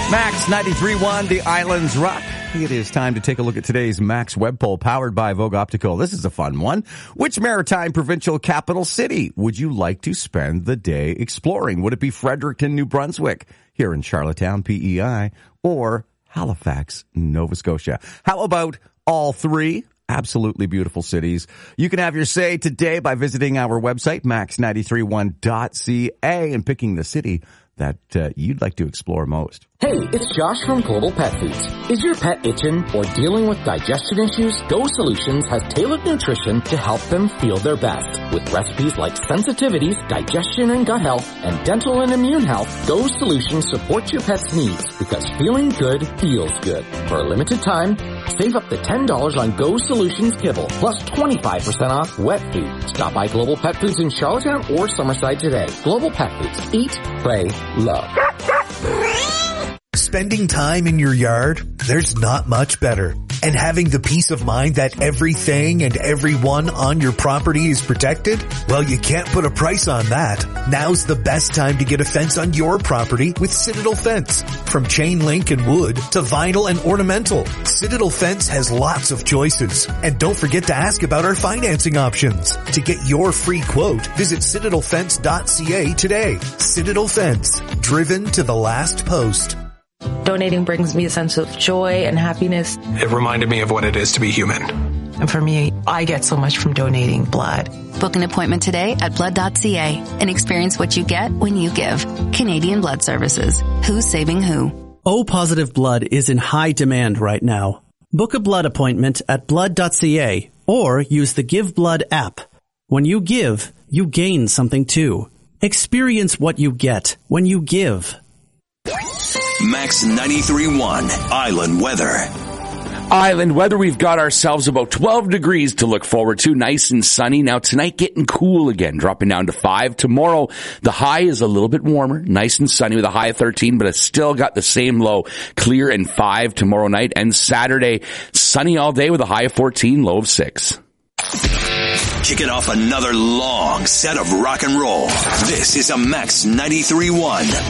Max 93.1, the Islands Rock. It is time to take a look at today's Max Web Poll powered by Vogue Optical. This is a fun one. Which maritime provincial capital city would you like to spend the day exploring? Would it be Fredericton, New Brunswick, here in Charlottetown, PEI, or Halifax, Nova Scotia? How about all three? Absolutely beautiful cities. You can have your say today by visiting our website, max931.ca, and picking the city that you'd like to explore most. Hey, it's Josh from Global Pet Foods. Is your pet itching or dealing with digestion issues? Go Solutions has tailored nutrition to help them feel their best. With recipes like sensitivities, digestion and gut health, and dental and immune health, Go Solutions supports your pet's needs because feeling good feels good. For a limited time, save up to $10 on Go Solutions kibble, plus 25% off wet food. Stop by Global Pet Foods in Charlottetown or Summerside today. Global Pet Foods. Eat, play, love. Spending time in your yard, there's not much better. And having the peace of mind that everything and everyone on your property is protected? Well, you can't put a price on that. Now's the best time to get a fence on your property with Citadel Fence. From chain link and wood to vinyl and ornamental, Citadel Fence has lots of choices. And don't forget to ask about our financing options. To get your free quote, visit citadelfence.ca today. Citadel Fence, driven to the last post. Donating brings me a sense of joy and happiness. It reminded me of what it is to be human. And for me, I get so much from donating blood. Book an appointment today at blood.ca and experience what you get when you give. Canadian Blood Services. Who's saving who? O-positive blood is in high demand right now. Book a blood appointment at blood.ca or use the Give Blood app. When you give, you gain something too. Experience what you get when you give. Max 93.1 Island Weather. Island weather, we've got ourselves about 12 degrees to look forward to. Nice and sunny. Now tonight getting cool again, dropping down to 5. Tomorrow, the high is a little bit warmer, nice and sunny with a high of 13, but it's still got the same low, clear and 5 tomorrow night. And Saturday, sunny all day with a high of 14, low of 6. Kicking off another long set of rock and roll. This is a Max 93.1